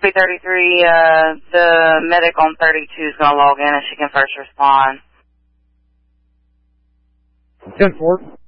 B33, the medic on 32 is going to log in and she can first respond. 10-4.